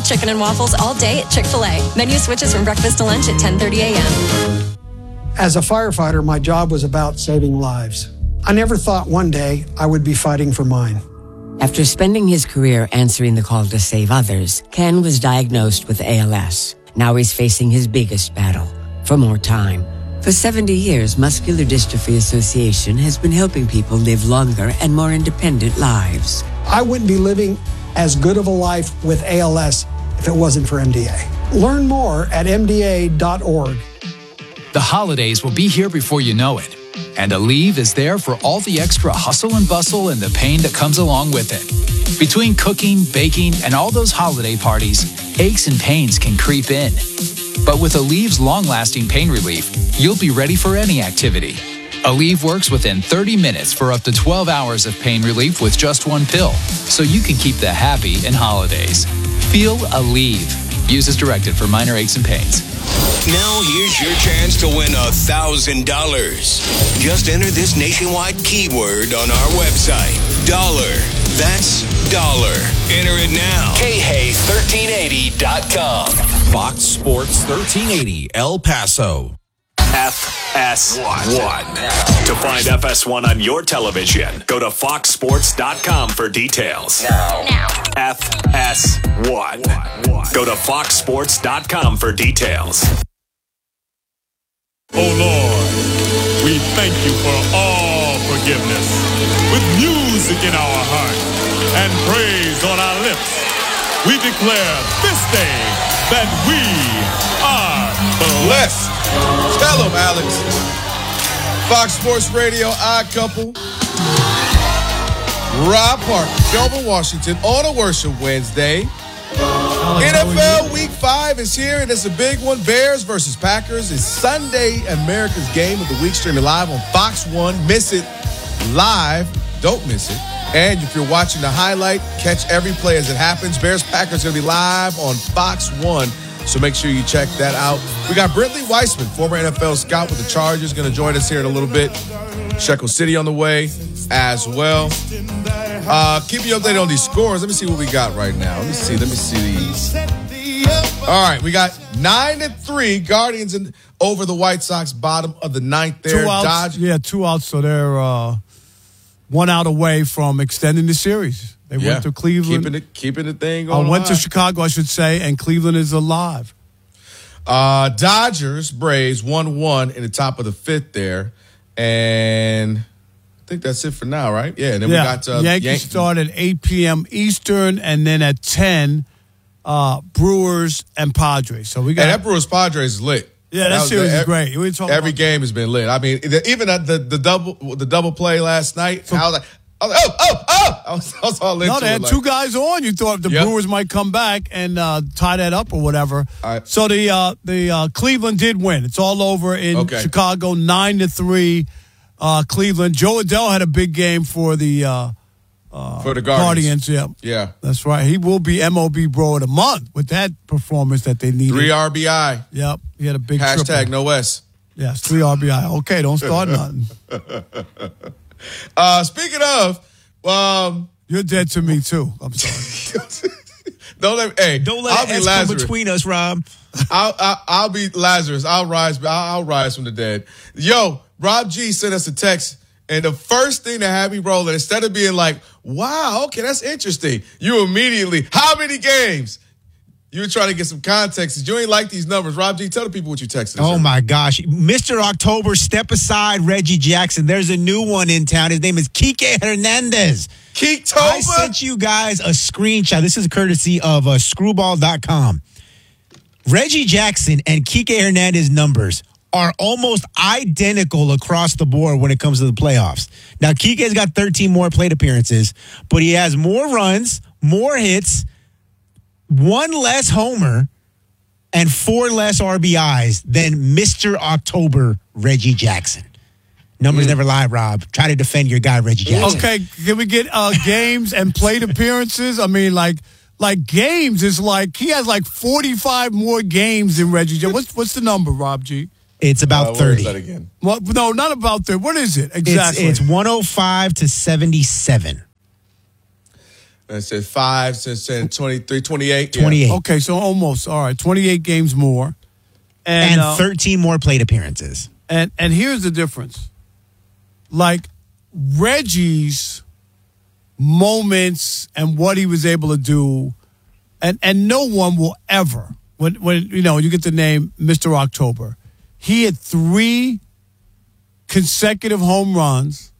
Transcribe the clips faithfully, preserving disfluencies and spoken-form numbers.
chicken and waffles all day at Chick-fil-A. Menu switches from breakfast to lunch at ten thirty a.m. As a firefighter, my job was about saving lives. I never thought one day I would be fighting for mine. After spending his career answering the call to save others, Ken was diagnosed with A L S. Now he's facing his biggest battle, for more time. For seventy years, Muscular Dystrophy Association has been helping people live longer and more independent lives. I wouldn't be living as good of a life with A L S if it wasn't for M D A. Learn more at M D A dot org. The holidays will be here before you know it. And Aleve is there for all the extra hustle and bustle and the pain that comes along with it. Between cooking, baking, and all those holiday parties, aches and pains can creep in. But with Aleve's long-lasting pain relief, you'll be ready for any activity. Aleve works within thirty minutes for up to twelve hours of pain relief with just one pill, so you can keep the happy in holidays. Feel Aleve. Use as directed for minor aches and pains. Now here's your chance to win one thousand dollars. Just enter this nationwide keyword on our website. Dollar. That's dollar. Enter it now. K H A thirteen eighty dot com. Fox Sports thirteen eighty El Paso. F S one. To find F S one on your television, go to fox sports dot com for details. Now. now. F S one. Go to fox sports dot com for details. Oh Lord, we thank you for all forgiveness. With music in our heart and praise on our lips, we declare this day that we are blessed. Tell them, Alex. Fox Sports Radio, Odd Couple. Rob Parker, Kelvin Washington on a Worship Wednesday. N F L Week five is here, and it's a big one. Bears versus Packers is Sunday, America's Game of the Week, streaming live on Fox one. Miss it live. Don't miss it. And if you're watching the highlight, catch every play as it happens. Bears-Packers going to be live on Fox one, so make sure you check that out. We got Brentley Weissman, former N F L scout with the Chargers, going to join us here in a little bit. Shekel City on the way as well. Uh, keep you updated on these scores. Let me see what we got right now. Let me see. Let me see these. All right, we got nine to three. Guardians in, over the White Sox, bottom of the ninth there. Two outs. Dodge. Yeah, two outs. So they're uh, one out away from extending the series. They Yeah. went to Cleveland. Keeping it, keeping the thing I going. went to Chicago, I should say, and Cleveland is alive. Uh, Dodgers, Braves, one one in the top of the fifth there. And I think that's it for now, right? Yeah, and then yeah. we got uh, Yankees Yan- start at eight p.m. Eastern, and then at ten, uh, Brewers and Padres. So we got and that Brewers Padres is lit. Yeah, that, was series the- is great. We talking Every about- game has been lit. I mean, the, even at the, the double the double play last night, So- I was like, I was like, oh, oh, oh! I was, I was all into No, they it. had like, two guys on. You thought the Yep. Brewers might come back and uh, tie that up or whatever. All right. So the uh, the uh, Cleveland did win. It's all over in Okay. Chicago, nine to three. Uh, Cleveland. Joe Adele had a big game for the uh, uh, for the Guardians. Guardians. Yeah, Yeah, that's right. He will be M O B Bro of the Month with that performance that they needed. three R B I. Yep, he had a big Hashtag triple. no S. Yes, three R B I. Okay, don't start nothing. Uh, speaking of, um, You're dead to me too. I'm sorry. don't let hey, Don't let I'll it be come Lazarus. between us, Rob. I'll, I'll I'll be Lazarus. I'll rise. I'll, I'll rise from the dead. Yo, Rob G sent us a text, and the first thing that had me rolling, instead of being like, "Wow, okay, that's interesting," you immediately, how many games? You were trying to get some context. You ain't like these numbers. Rob G, tell the people what you texted. Oh, us. my gosh. Mister October, step aside, Reggie Jackson. There's a new one in town. His name is Kike Hernandez. Keektober? I sent you guys a screenshot. This is courtesy of uh, screwball dot com. Reggie Jackson and Kike Hernandez numbers are almost identical across the board when it comes to the playoffs. Now, Kike's got thirteen more plate appearances, but he has more runs, more hits, one less homer, and four less R B Is than Mister October, Reggie Jackson. Numbers Mm. never lie, Rob. Try to defend your guy, Reggie Jackson. Okay, can we get uh, games and plate appearances? I mean, like, like games is like he has like forty-five more games than Reggie. J. What's what's the number, Rob G? It's about Uh, where is thirty. that again? What? No, not about that. What is it It's, exactly? it's one oh five to seventy-seven. I said five since then, twenty-three, twenty-eight. twenty-eight. Yeah. Okay, so almost. All right, twenty-eight games more. And, And uh, thirteen more plate appearances. And and here's the difference. Like Reggie's moments and what he was able to do, and, and no one will ever, when when you know, you get the name Mister October. He had three consecutive home runs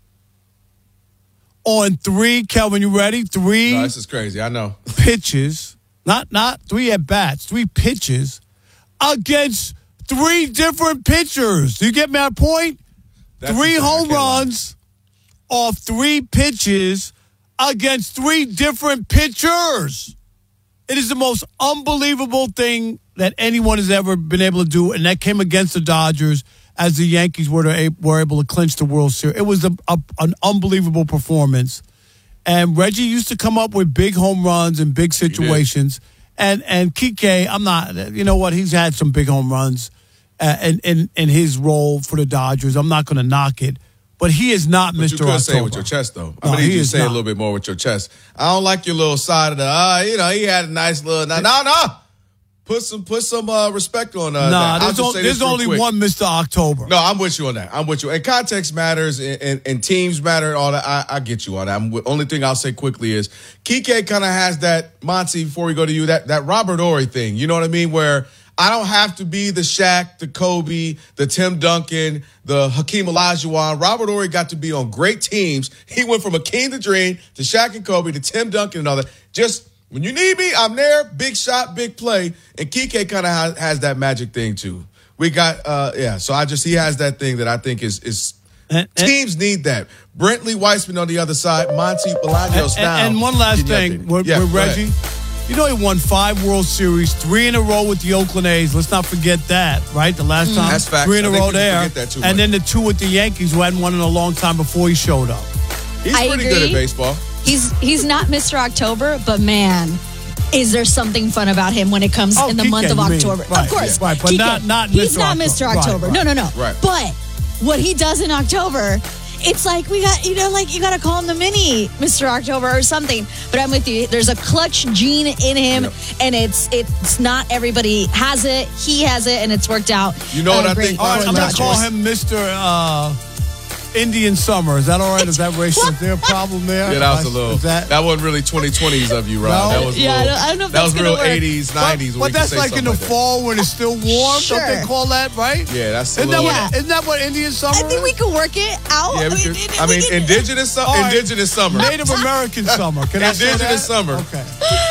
on three, Kelvin, you ready? Three No, this is crazy. I know. pitches, not not three at bats, three pitches against three different pitchers. Do you get my point? That's three insane. I home can't lie. runs off three pitches against three different pitchers. It is the most unbelievable thing that anyone has ever been able to do, and that came against the Dodgers as the Yankees were, to, were able to clinch the World Series. It was a, a, an unbelievable performance. And Reggie used to come up with big home runs in big situations. And and Kike, I'm not, you know what, he's had some big home runs uh, in, in, in his role for the Dodgers. I'm not going to knock it. But he is not But Mister you could October. say it with your chest, though. No, I mean, he you is say not. a little bit more with your chest. I don't like your little side of the, uh, you know, he had a nice little, no, no, no. Put some, put some uh, respect on uh, Nah, that. I'll there's, just on, say there's this real only quick. one Mister October. No, I'm with you on that. I'm with you. And context matters, and, and, and teams matter, and all that. I, I get you on that. I'm, only thing I'll say quickly is Kike kind of has that, Monty, before we go to you, that, that Robert Horry thing. You know what I mean? Where I don't have to be the Shaq, the Kobe, the Tim Duncan, the Hakeem Olajuwon. Robert Horry got to be on great teams. He went from Hakeem the Dream to Shaq and Kobe to Tim Duncan and all that. Just when you need me, I'm there. Big shot, big play. And Kike kind of has, has that magic thing too. We got, uh, yeah. So I just he has that thing that I think is is And- and- teams need that. Brentley Weissman on the other side, Monty Bolaños And, now. and one last Keep me thing updated. with, Yeah, with go ahead. Reggie. You know he won five World Series, three in a row with the Oakland A's. Let's not forget that, right? The last time, That's facts. three in I a think row people there, forget that too and much. then the two with the Yankees, who hadn't won in a long time before he showed up. He's I pretty agree. good at baseball. He's he's not Mister October, but man, is there something fun about him when it comes Oh, in the Kike, month of you mean. October? Right, of course, yeah. Right, but Kike. not- not He's Mister not October. Mister Right, October. right. No, no, no. Right. But what he does in October, it's like we got, you know, like you got to call him the mini Mister October or something. But I'm with you. There's a clutch gene in him, Yep. and it's it's not everybody has it. He has it, and it's worked out. You know what uh, I great think, All right, for I'm the going to call Dodgers. him Mister Uh, Indian Summer. Is that all right? Is that racial? Is there a problem there? Yeah, that was a little. Is That, that, wasn't really twenty twenties of you, Rob. No? That was a Yeah, I little, don't- I don't know if that that's was gonna real work. eighties, nineties. But, but that's like in the fall when it's still warm. Sure. Don't they call that, right? Yeah, that's a Isn't that, little. what, isn't that what Indian Summer I think we is? could work it out. Yeah, we I could, mean, I we mean, could- indigenous, su- All right. indigenous summer. Native American Summer. Can I say Indigenous that? summer. Okay.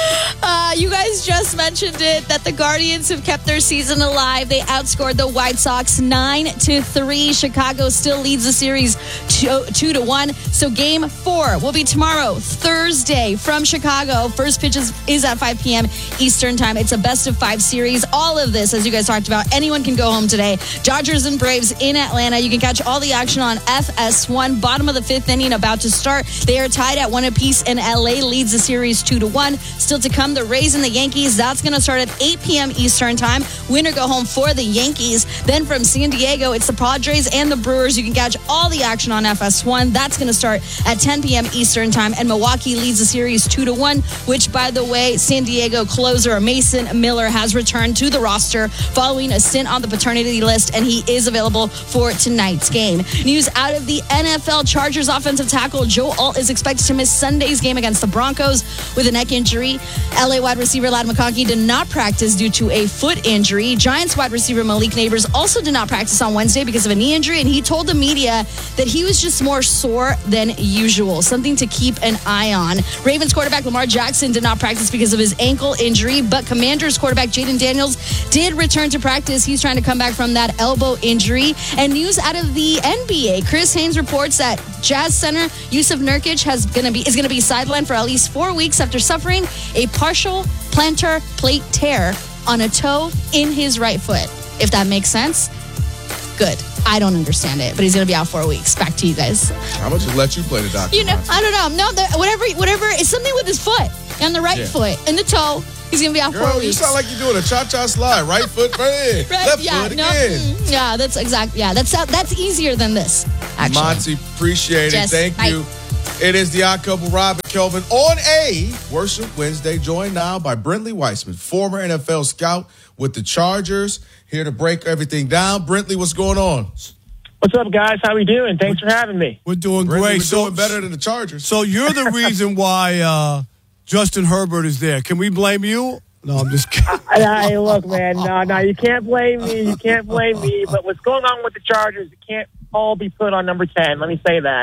Uh, you guys just mentioned it that the Guardians have kept their season alive. They outscored the White Sox nine to three. Chicago still leads the series two, two to one. So game four will be tomorrow, Thursday, from Chicago. First pitch is, is at five p.m. Eastern time. It's a best of five series. All of this, as you guys talked about, anyone can go home today. Dodgers and Braves in Atlanta. You can catch all the action on F S one. Bottom of the fifth inning about to start. They are tied at one apiece, and L A leads the series two to one. Still to come, the Rays and the Yankees. That's going to start at eight p.m. Eastern time. Winner go home for the Yankees. Then from San Diego, it's the Padres and the Brewers. You can catch all the action on F S one. That's going to start at ten p.m. Eastern time. And Milwaukee leads the series two to one, which, by the way, San Diego closer Mason Miller has returned to the roster following a stint on the paternity list, and he is available for tonight's game. News out of the N F L: Chargers offensive tackle Joe Alt is expected to miss Sunday's game against the Broncos with a neck injury. L A wide receiver Ladd McConkey did not practice due to a foot injury. Giants wide receiver Malik Neighbors also did not practice on Wednesday because of a knee injury, and he told the media that he was just more sore than usual. Something to keep an eye on. Ravens quarterback Lamar Jackson did not practice because of his ankle injury, but Commanders quarterback Jaden Daniels did return to practice. He's trying to come back from that elbow injury. And news out of the N B A: Chris Haynes reports that Jazz center Yusuf Nurkic has gonna be is going to be sidelined for at least four weeks after suffering a partial plantar plate tear on a toe in his right foot. If that makes sense, good. I don't understand it, but he's going to be out four weeks. Back to you guys. I'm gonna just let you play the doctor. You know, I don't know. No, there- whatever, whatever. It's something with his foot on the right Yeah. foot and the toe. He's going to be out Girl, four you weeks. sound like you're doing a cha-cha slide. Right foot first, Right? left Yeah, foot no, again. mm, yeah, that's exact. Yeah, that's that's easier than this. Actually, Monty, appreciate it. Jess, Thank bye. you. It is the odd couple, Rob and Kelvin, on a Worship Wednesday, joined now by Brentley Weissman, former N F L scout with the Chargers, here to break everything down. Brentley, what's going on? What's up, guys? How we doing? Thanks for having me. We're doing Brentley, great. We're so, doing better than the Chargers. So you're the reason why uh, Justin Herbert is there. Can we blame you? No, I'm just kidding. Hey, look, man, no, no, you can't blame me. You can't blame me. But what's going on with the Chargers, it can't all be put on number ten. Let me say that.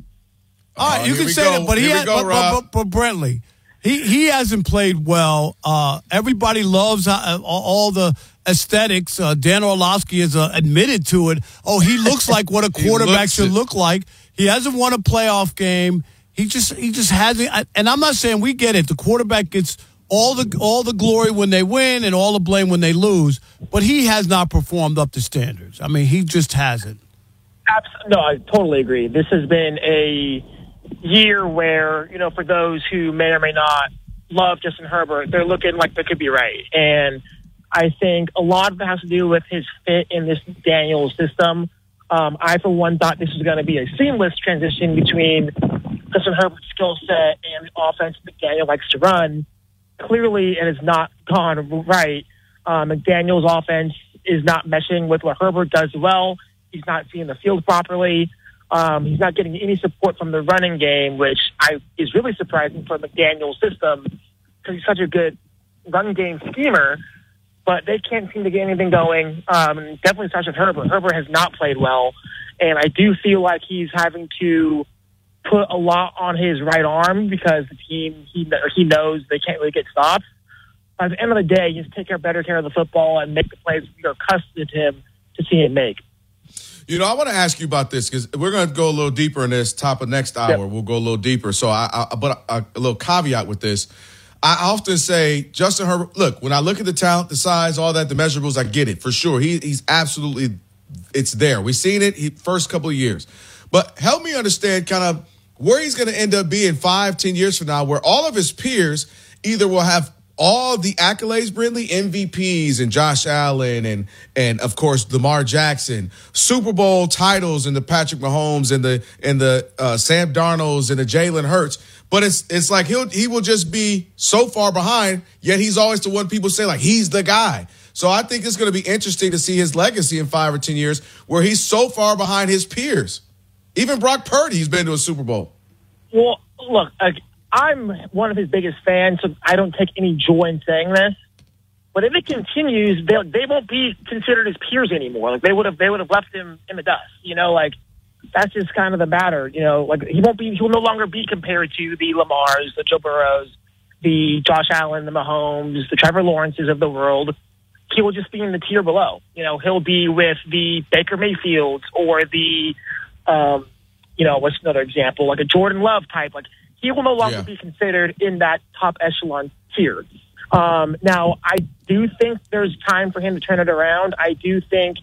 All right, Oh, you here can we say go. that, but he Here we has, go, but, but, but, but Brentley, he he hasn't played well. Uh, everybody loves uh, all the aesthetics. Uh, Dan Orlovsky has uh, admitted to it. Oh, he looks like what a quarterback should it. look like. He hasn't won a playoff game. He just he just hasn't. And I'm not saying we get it. The quarterback gets all the all the glory when they win and all the blame when they lose. But he has not performed up to standards. I mean, he just hasn't. Absolutely, no, I totally agree. This has been a year where, you know, for those who may or may not love Justin Herbert, they're looking like they could be right. And I think a lot of it has to do with his fit in this Daniels system. Um, I, for one, thought this was going to be a seamless transition between Justin Herbert's skill set and the offense McDaniel likes to run. Clearly, it has not gone right. Um, McDaniel's offense is not meshing with what Herbert does well. He's not seeing the field properly. Um, he's not getting any support from the running game, which I is really surprising for McDaniel's system because he's such a good run game schemer. But they can't seem to get anything going. Um, definitely starts with Herbert. Herbert has not played well, and I do feel like he's having to put a lot on his right arm because the team he he knows they can't really get stops. By the end of the day, you just take care, better care of the football and make the plays you're accustomed to him to see him make. You know, I want to ask you about this because we're going to go a little deeper in this. Top of next hour, yep. We'll go a little deeper. So, I, I but a, a little caveat with this. I often say Justin Herbert. Look, when I look at the talent, the size, all that, the measurables, I get it for sure. He, he's absolutely, it's there. We've seen it he, first couple of years. But help me understand kind of where he's going to end up being five, ten years from now, where all of his peers either will have all the accolades, Brentley, M V Ps and Josh Allen and, and of course, Lamar Jackson, Super Bowl titles and the Patrick Mahomes and the and the uh, Sam Darnolds and the Jalen Hurts. But it's it's like he'll he will just be so far behind, yet he's always the one people say, like, he's the guy. So I think it's going to be interesting to see his legacy in five or ten years where he's so far behind his peers. Even Brock Purdy, he's been to a Super Bowl. Well, look, I, I'm one of his biggest fans, so I don't take any joy in saying this. But if it continues, they they won't be considered his peers anymore. Like they would have they would have left him in the dust. You know, like that's just kind of the matter. You know, like he won't be he will no longer be compared to the Lamars, the Joe Burrows, the Josh Allen, the Mahomes, the Trevor Lawrences of the world. He will just be in the tier below. You know, he'll be with the Baker Mayfields or the, um, you know, what's another example, like a Jordan Love type. Like he will no longer yeah. be considered in that top echelon tier. Um, now, I do think there's time for him to turn it around. I do think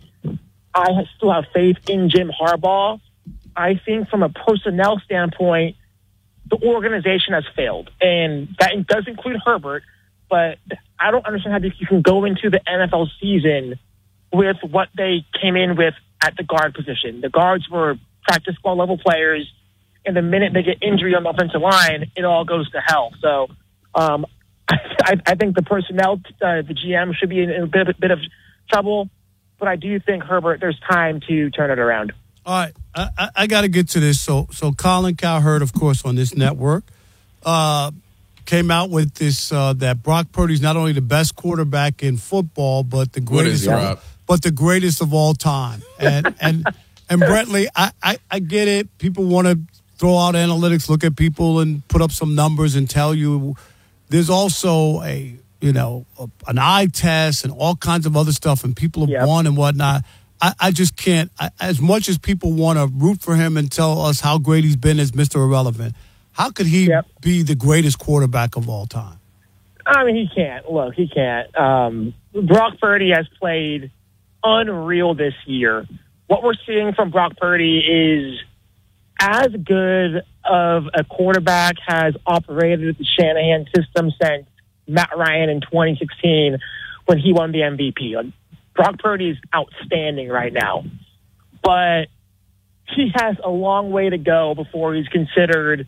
I still have faith in Jim Harbaugh. I think from a personnel standpoint, the organization has failed. And that does include Herbert, but I don't understand how you can go into the N F L season with what they came in with at the guard position. The guards were practice squad level players, and the minute they get injury on the offensive line, it all goes to hell. So um, I, I think the personnel, uh, the G M should be in a bit, a bit of trouble, but I do think Herbert, there's time to turn it around. All right, I, I, I got to get to this. So, so Colin Cowherd, of course, on this network, uh, came out with this uh, that Brock Purdy's not only the best quarterback in football, but the greatest, of, but the greatest of all time. And and and Brentley, I, I, I get it. People want to throw out analytics, look at people, and put up some numbers and tell you. There's also a you know a, an eye test and all kinds of other stuff, and people have yep. won and whatnot. I, I just can't. I, as much as people want to root for him and tell us how great he's been as Mister Irrelevant, how could he yep. be the greatest quarterback of all time? I mean, he can't. Look, he can't. Um, Brock Purdy has played unreal this year. What we're seeing from Brock Purdy is as good of a quarterback has operated the Shanahan system since Matt Ryan in twenty sixteen when he won the M V P. Like, Brock Purdy is outstanding right now, but he has a long way to go before he's considered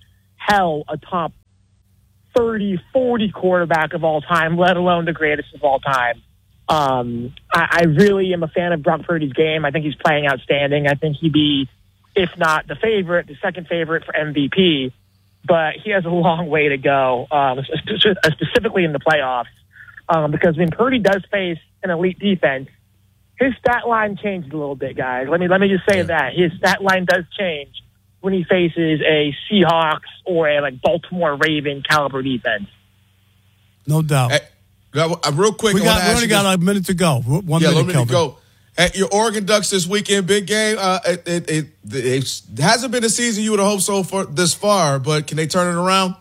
hell, a top thirty, forty quarterback of all time, let alone the greatest of all time. Um, I, I really am a fan of Brock Purdy's game. I think he's playing outstanding. I think he'd be, if not the favorite, the second favorite for M V P. But he has a long way to go, um, specifically in the playoffs, um, because when Purdy does face an elite defense, his stat line changed a little bit, guys. Let me let me just say yeah. that his stat line does change when he faces a Seahawks or a like Baltimore Raven caliber defense. No doubt. Hey, real quick, we, I got, we only got this. a minute to go. One yeah, minute, minute to go. At your Oregon Ducks this weekend, big game. Uh, it, it, it, it hasn't been a season you would have hoped so for this far, but can they turn it around?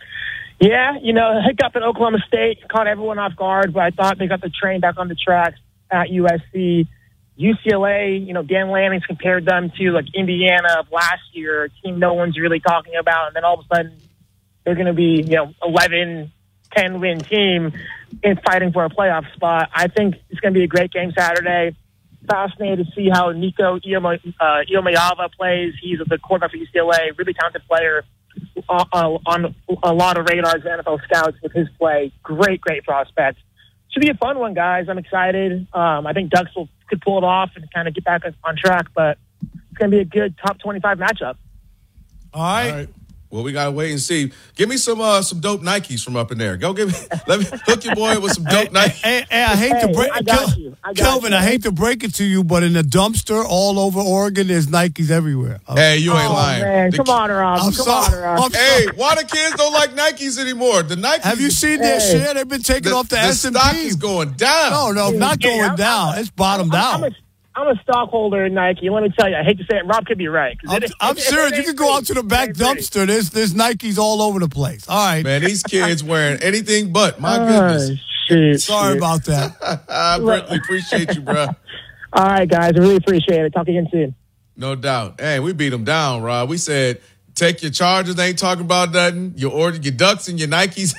Yeah, you know, hiccup at Oklahoma State caught everyone off guard, but I thought they got the train back on the tracks at U S C. U C L A, you know, Dan Lanning's compared them to like Indiana of last year, a team no one's really talking about, and then all of a sudden they're going to be, you know, eleven, ten win team in fighting for a playoff spot. I think it's going to be a great game Saturday. Fascinated to see how Nico Iamaleava plays. He's the quarterback for U C L A, really talented player uh, uh, on a lot of radars, N F L scouts with his play. Great, great prospect. Should be a fun one, guys. I'm excited. Um, I think Ducks will could pull it off and kind of get back on track, but it's going to be a good top twenty-five matchup. All right. All right. Well, we gotta wait and see. Give me some uh, some dope Nikes from up in there. Go give me. Let me hook your boy with some dope Nikes. Hey, hey, I hate hey, to break, I got you. I got Kelvin. you. I hate to break it to you, but in the dumpster all over Oregon, there's Nikes everywhere. Hey, you ain't oh, lying. Man. The, Come on, Rob. I'm Come sorry. on, Rob. Hey, why the kids don't like Nikes anymore? The Nikes. Have you seen their hey. share? They've been taken the, off the, the S and P. stock is going down. No, no, Dude, not hey, going I'm, down. I'm, it's bottomed I'm, out. I'm a, I'm a stockholder in Nike. Let me tell you, I hate to say it, Rob could be right. I'm, it, I'm it, serious. it, You can go out to the back dumpster. There's there's Nikes all over the place. All right, man. These kids wearing anything but. My oh, goodness. Shit, Sorry shit. about that. I really appreciate you, bro. All right, guys. I really appreciate it. Talk again soon. No doubt. Hey, we beat them down, Rob. We said take your Chargers. They ain't talking about nothing. You ordered your Ducks and your Nikes.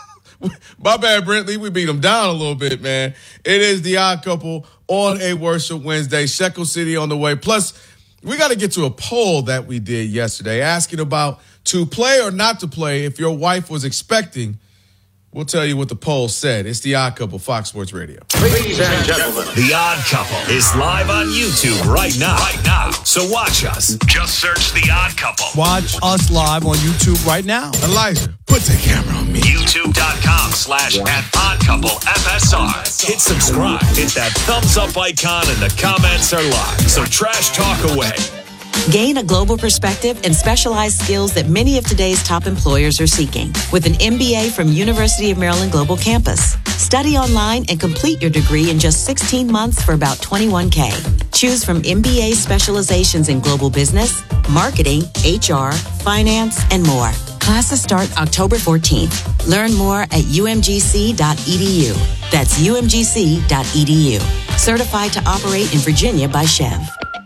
My bad, Brentley. We beat them down a little bit, man. It is the Odd Couple on a Worship Wednesday. Shekel City on the way. Plus, we got to get to a poll that we did yesterday asking about to play or not to play if your wife was expecting. We'll tell you what the poll said. It's the Odd Couple, Fox Sports Radio. Ladies and gentlemen, the Odd Couple is live on YouTube right now. Right now. So watch us. Just search the Odd Couple. Watch us live on YouTube right now. Elijah, put the camera on me. YouTube.com slash at Odd Couple F S R. Hit subscribe. Hit that thumbs up icon and the comments are live. So trash talk away. Gain a global perspective and specialized skills that many of today's top employers are seeking with an M B A from University of Maryland Global Campus. Study online and complete your degree in just sixteen months for about twenty-one K. Choose from M B A specializations in global business, marketing, H R, finance, and more. Classes start October fourteenth. Learn more at U M G C dot E D U. That's U M G C dot E D U. Certified to operate in Virginia by Chev.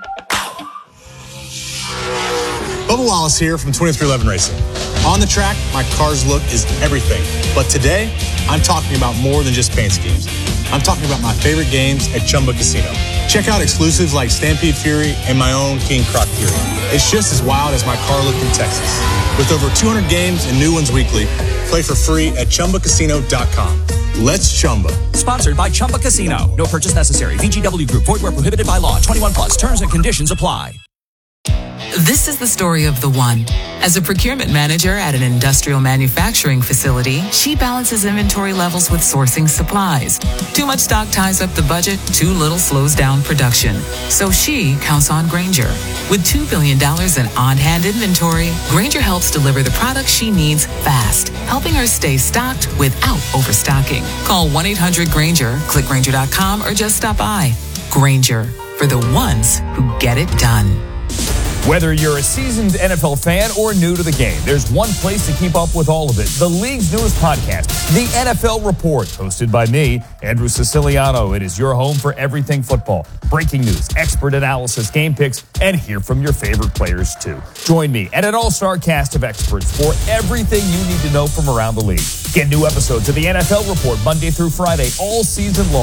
Bubba Wallace here from twenty-three eleven Racing. On the track, my car's look is everything. But today, I'm talking about more than just paint schemes. I'm talking about my favorite games at Chumba Casino. Check out exclusives like Stampede Fury and my own King Croc Fury. It's just as wild as my car looked in Texas. With over two hundred games and new ones weekly, play for free at Chumba Casino dot com. Let's Chumba. Sponsored by Chumba Casino. No purchase necessary. V G W Group. Void where prohibited by law. twenty-one plus. Terms and conditions apply. This is the story of the one. As a procurement manager at an industrial manufacturing facility, she balances inventory levels with sourcing supplies. Too much stock ties up the budget, too little slows down production. So she counts on Grainger. With two billion dollars in on-hand inventory, Grainger helps deliver the products she needs fast, helping her stay stocked without overstocking. Call one eight hundred Grainger, click Grainger dot com, or just stop by. Grainger, for the ones who get it done. Whether you're a seasoned N F L fan or new to the game, there's one place to keep up with all of it. The league's newest podcast, The N F L Report, hosted by me, Andrew Siciliano. It is your home for everything football. Breaking news, expert analysis, game picks, and hear from your favorite players, too. Join me and an all-star cast of experts for everything you need to know from around the league. Get new episodes of The N F L Report Monday through Friday all season long.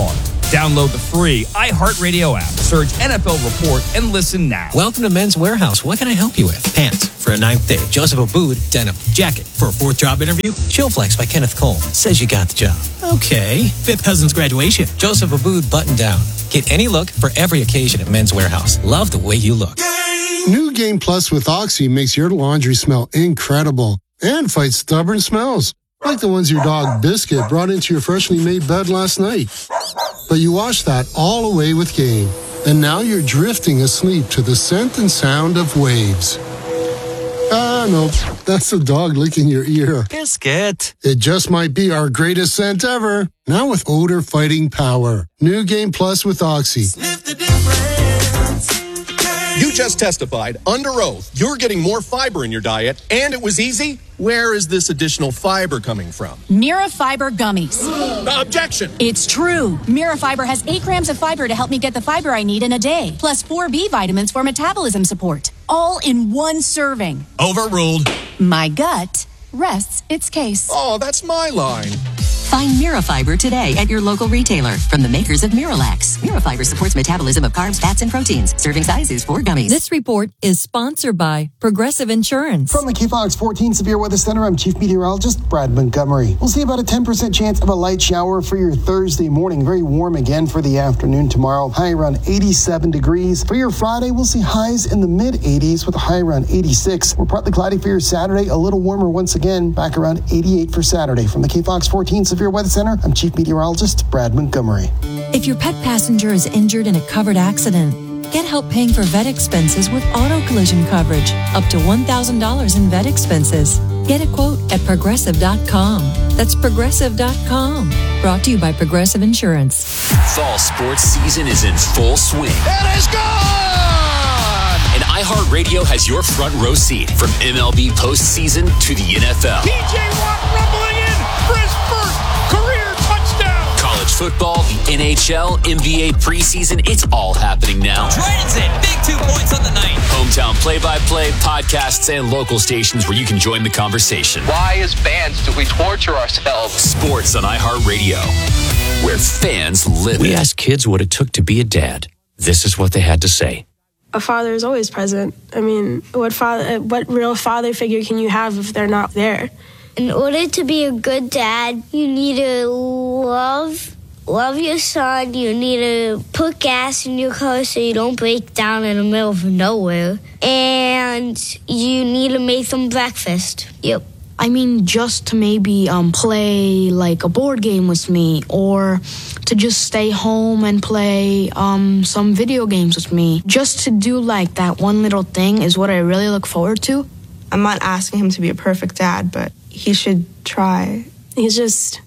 Download the free iHeartRadio app. Search N F L Report and listen now. Welcome to Men's Warehouse. What can I help you with? Pants for a ninth date. Joseph Abood, denim. Jacket for a fourth job interview. Chillflex by Kenneth Cole. Says you got the job. Okay. Fifth cousin's graduation. Joseph Abood button down. Get any look for every occasion at Men's Warehouse. Love the way you look. New Game Plus with Oxy makes your laundry smell incredible and fights stubborn smells, like the ones your dog Biscuit brought into your freshly made bed last night. But you washed that all away with Game, and now you're drifting asleep to the scent and sound of waves. Ah, no, that's the dog licking your ear. Biscuit. It just might be our greatest scent ever. Now with odor fighting power. New Game Plus with Oxy. You just testified under oath you're getting more fiber in your diet, and it was easy. Where is this additional fiber coming from? Mira Fiber Gummies. Objection. It's true. Mira Fiber has eight grams of fiber to help me get the fiber I need in a day, plus four B vitamins for metabolism support, all in one serving. Overruled. My gut rests its case. Oh, that's my line. Find Mirafiber today at your local retailer from the makers of Miralax. Mirafiber supports metabolism of carbs, fats, and proteins. Serving size is four gummies. This report is sponsored by Progressive Insurance. From the K Fox fourteen Severe Weather Center, I'm Chief Meteorologist Brad Montgomery. We'll see about a ten percent chance of a light shower for your Thursday morning. Very warm again for the afternoon tomorrow. High around eighty-seven degrees. For your Friday, we'll see highs in the mid eighties with a high around eighty-six. We're partly cloudy for your Saturday. A little warmer once again. Back around eighty-eight for Saturday. From the K Fox fourteen Severe Weather Center, I'm Chief Meteorologist Brad Montgomery. If your pet passenger is injured in a covered accident, get help paying for vet expenses with auto collision coverage, up to one thousand dollars in vet expenses. Get a quote at progressive dot com. That's progressive dot com. Brought to you by Progressive Insurance. Fall sports season is in full swing. It is gone! And iHeartRadio has your front row seat from M L B postseason to the N F L. T J Watt rumbling in for his first career touchdown. College football, the N H L, N B A preseason, it's all happening now. Dragons in, big two points on the night. Hometown play-by-play, podcasts, and local stations where you can join the conversation. Why, as fans, do we torture ourselves? Sports on iHeartRadio, where fans live We it. asked kids what it took to be a dad. This is what they had to say. A father is always present. I mean, what father, what real father figure can you have if they're not there? In order to be a good dad, you need to love love your son. You need to put gas in your car so you don't break down in the middle of nowhere. And you need to make them breakfast. Yep. I mean, just to maybe um, play like a board game with me, or to just stay home and play um, some video games with me. Just to do like that one little thing is what I really look forward to. I'm not asking him to be a perfect dad, but he should try. He's just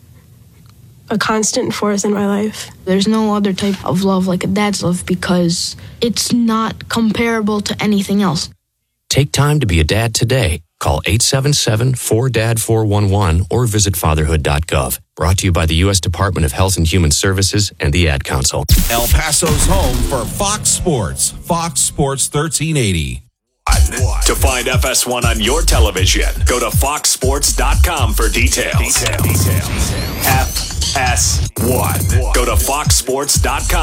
a constant force in my life. There's no other type of love like a dad's love because it's not comparable to anything else. Take time to be a dad today. Call eight seven seven, four D A D, four one one or visit fatherhood dot gov. Brought to you by the U S Department of Health and Human Services and the Ad Council. El Paso's home for Fox Sports. Fox Sports thirteen eighty. To find F S one on your television, go to fox sports dot com for details. Details. F S one. Go to fox sports dot com.